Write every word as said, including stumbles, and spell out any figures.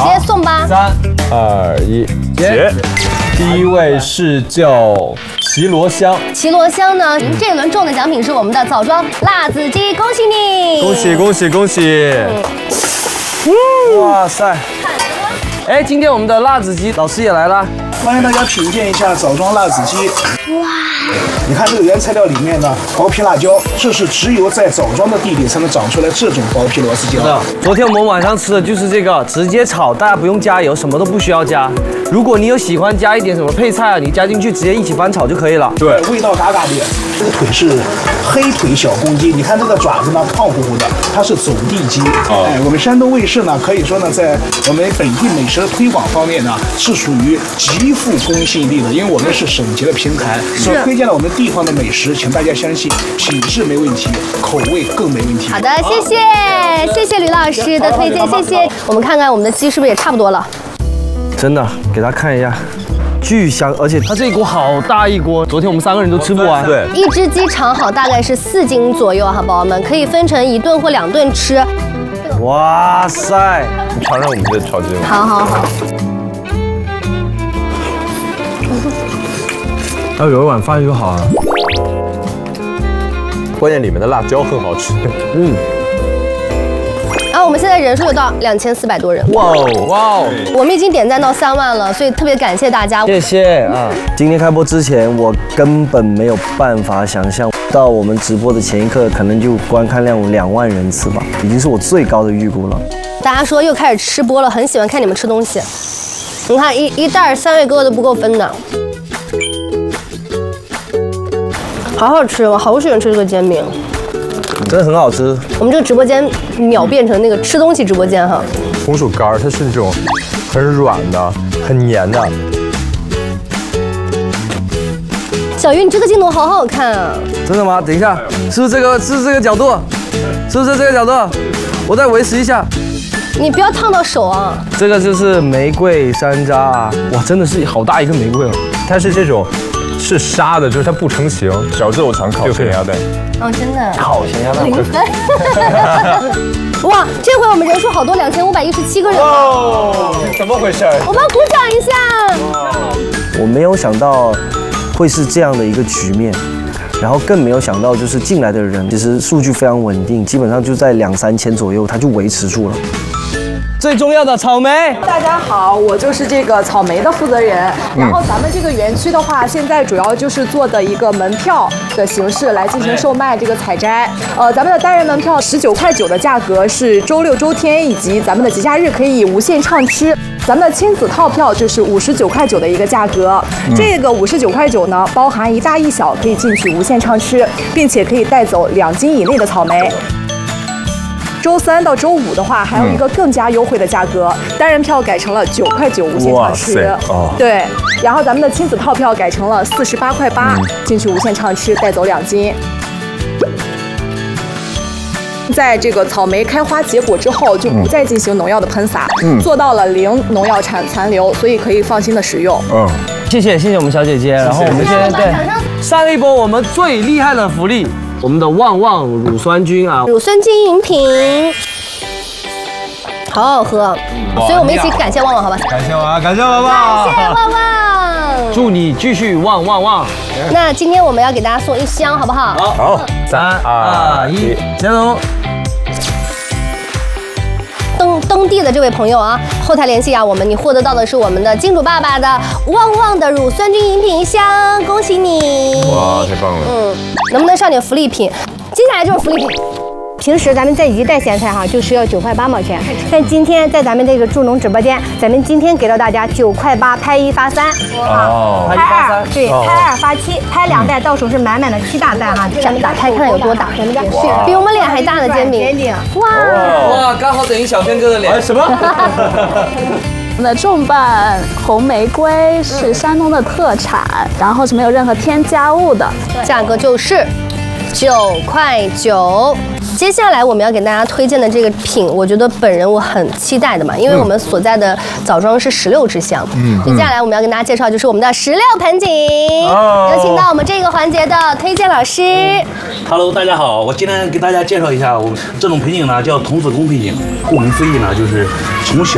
直接送吧。 三二一，结。第一位是叫齐罗香。 齐罗香呢，您这一轮中的奖品是我们的枣庄辣子鸡，恭喜你！ 恭喜恭喜恭喜！哇塞！ 哎，今天我们的辣子鸡老师也来了。 欢迎大家品鉴一下枣庄辣子鸡。哇！你看这个原材料里面的薄皮辣椒，这是只有在枣庄的地里才能长出来这种薄皮螺丝椒。 昨天我们晚上吃的就是这个，直接炒，大家不用加油，什么都不需要加。如果你有喜欢加一点什么配菜啊，你加进去直接一起翻炒就可以了。 对，味道嘎嘎的。这个腿是黑腿小公鸡，你看这个爪子呢胖乎乎的，它是走地鸡。哦。哎，我们山东卫视呢，可以说呢，在我们本地美食的推广方面呢，是属于极富公信力的，因为我们是省级的平台，所推荐了我们地方的美食，请大家相信，品质没问题，口味更没问题。 好的，谢谢，谢谢吕老师的推荐，谢谢。我们看看我们的鸡是不是也差不多了？ 真的，给大家看一下，巨香，而且它这一锅好大一锅，昨天我们三个人都吃不完。 对， 一只鸡炒好大概是四斤左右哈，宝宝们可以分成一顿或两顿吃。 哇塞！ 你尝尝我们这炒鸡吗？ 好好好。 要有一碗饭就好了。 关键里面的辣椒很好吃。 嗯。 然后我们现在人数有到两千四百多人。 哇哦哇哦！ 我们已经点赞到三万了，所以特别感谢大家。 谢谢啊！今天开播之前，我根本没有办法想象到我们直播的前一刻，可能就观看量有两万人次吧，已经是我最高的预估了。 大家说又开始吃播了，很喜欢看你们吃东西。你看一一袋三位哥都不够分的。 好好吃，我好喜欢吃这个煎饼， 真的很好吃。 我们这个直播间秒变成那个吃东西直播间哈。 红薯干它是那种很软的、很黏的。 小鱼，你这个镜头好好看啊！ 真的吗？等一下，是不是这个？是不是这个角度？是不是这个角度？我再维持一下。 你不要烫到手啊！ 这个就是玫瑰山楂啊，哇，真的是好大一个玫瑰哦。 它是这种。 是沙的，就是它不成型。小肉肠烤咸鸭蛋， 哦，真的， 烤咸鸭蛋， 零分。哇，这回我们人数好多，两千五百一十七个人。 哦，怎么回事？ 我们鼓掌一下。 我没有想到会是这样的一个局面，然后更没有想到就是进来的人其实数据非常稳定，基本上就在两三千左右，它就维持住了。 最重要的草莓， 大家好，我就是这个草莓的负责人。然后咱们这个园区的话，现在主要就是做的一个门票的形式来进行售卖这个采摘。呃，咱们的单人门票十九块九的价格是周六周天以及咱们的节假日可以无限畅吃。咱们的亲子套票就是五十九块九的一个价格。这个五十九块九呢，包含一大一小，可以进去无限畅吃，并且可以带走两斤以内的草莓。 周三到周五的话，还有一个更加优惠的价格，嗯、单人票改成了九块九无限畅吃，哦、对，然后咱们的亲子套票改成了四十八块八，进去无限畅吃，带走两斤。在这个草莓开花结果之后，就不再进行农药的喷洒，嗯、做到了零农药残残留，所以可以放心的食用。嗯， 谢谢谢谢我们小姐姐，然后我们现在对上一波我们最厉害的福利。 我们的旺旺乳酸菌啊， 乳酸菌饮品，好好喝，所以我们一起感谢旺旺，好吧？ 感谢旺旺，感谢旺旺， 感谢旺旺， 祝你继续旺旺旺。 那今天我们要给大家送一箱，好不好？ 好，三二一，加油！ 登登地的这位朋友啊，后台联系啊，我们你获得到的是我们的金主爸爸的旺旺的乳酸菌饮品一箱，恭喜你！ 哇，太棒了！ 嗯，能不能上点福利品？接下来就是福利品。 平时咱们在一袋咸菜哈就需要九块八毛钱，但今天在咱们这个助农直播间，咱们今天给到大家九块八拍一发三， 哦， 拍二对，拍二发七，拍两袋到手是满满的七大袋哈， 咱们打开看有多大， 咱们家比我们脸还大的煎饼，煎饼，哇哇，刚好等于小轩哥的脸，什么？ 我们的重瓣红玫瑰是山东的特产，然后是没有任何添加物的， 价格就是九块九。接下来我们要给大家推荐的这个品，我觉得本人我很期待的嘛，因为我们所在的枣庄是石榴之乡。嗯，接下来我们要跟大家介绍就是我们的石榴盆景，哦、有请到我们这个环节的推荐老师。 Hello， 大家好，我今天给大家介绍一下我们这种盆景呢，叫童子功盆景，顾名思义呢，就是从小。